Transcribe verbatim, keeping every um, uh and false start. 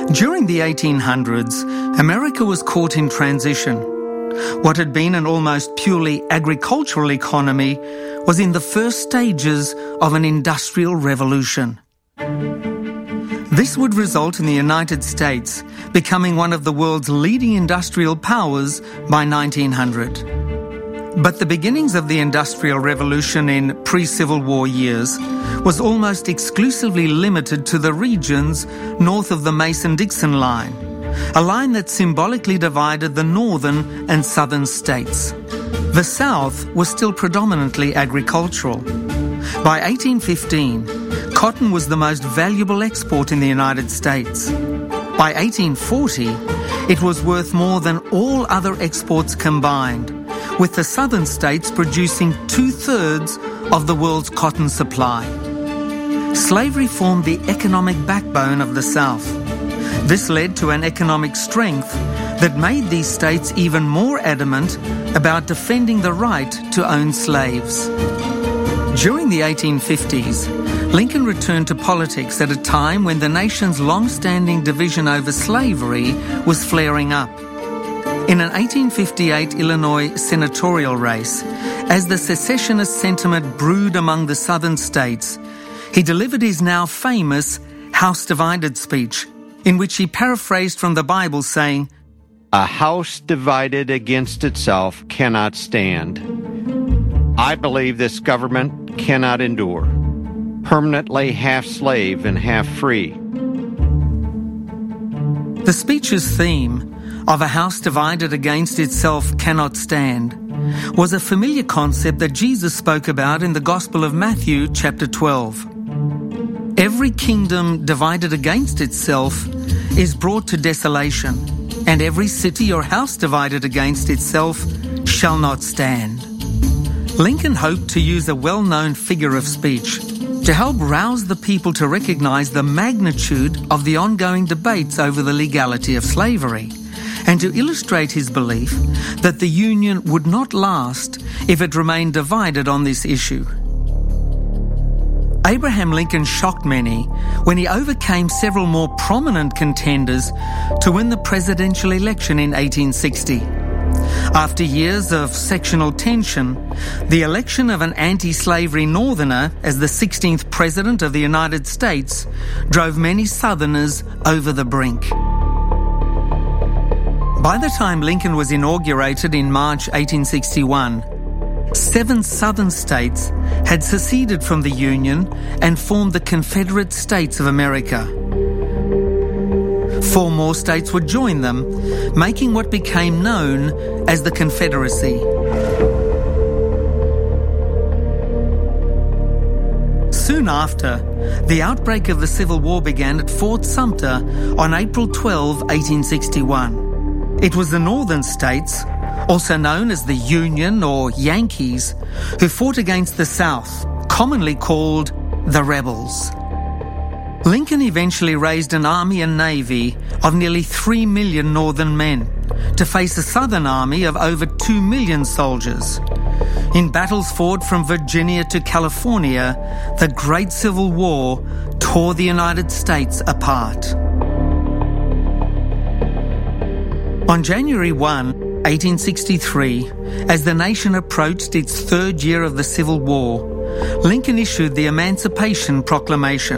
During the eighteen hundreds, America was caught in transition. What had been an almost purely agricultural economy was in the first stages of an industrial revolution. This would result in the United States becoming one of the world's leading industrial powers by nineteen hundred. But the beginnings of the Industrial Revolution in pre-Civil War years was almost exclusively limited to the regions north of the Mason-Dixon line, a line that symbolically divided the northern and southern states. The South was still predominantly agricultural. By eighteen fifteen, cotton was the most valuable export in the United States. By eighteen forty, it was worth more than all other exports combined, with the southern states producing two-thirds of the world's cotton supply. Slavery formed the economic backbone of the South. This led to an economic strength that made these states even more adamant about defending the right to own slaves. During the eighteen fifties, Lincoln returned to politics at a time when the nation's long-standing division over slavery was flaring up. In an eighteen fifty-eight Illinois senatorial race, as the secessionist sentiment brewed among the southern states, he delivered his now famous House Divided speech, in which he paraphrased from the Bible saying, "A house divided against itself cannot stand. I believe this government cannot endure, permanently half slave and half free." The speech's theme of a house divided against itself cannot stand was a familiar concept that Jesus spoke about in the Gospel of Matthew chapter twelve. Every kingdom divided against itself is brought to desolation, and every city or house divided against itself shall not stand. Lincoln hoped to use a well-known figure of speech to help rouse the people to recognize the magnitude of the ongoing debates over the legality of slavery, and to illustrate his belief that the Union would not last if it remained divided on this issue. Abraham Lincoln shocked many when he overcame several more prominent contenders to win the presidential election in eighteen sixty. After years of sectional tension, the election of an anti-slavery Northerner as the sixteenth President of the United States drove many Southerners over the brink. By the time Lincoln was inaugurated in March eighteen sixty-one, seven Southern states had seceded from the Union and formed the Confederate States of America. Four more states would join them, making what became known as the Confederacy. Soon after, the outbreak of the Civil War began at Fort Sumter on April twelfth, eighteen sixty-one. It was the northern states, also known as the Union or Yankees, who fought against the South, commonly called the Rebels. Lincoln eventually raised an army and navy of nearly three million northern men to face a southern army of over two million soldiers. In battles fought from Virginia to California, the Great Civil War tore the United States apart. On January first, eighteen sixty-three, as the nation approached its third year of the Civil War, Lincoln issued the Emancipation Proclamation.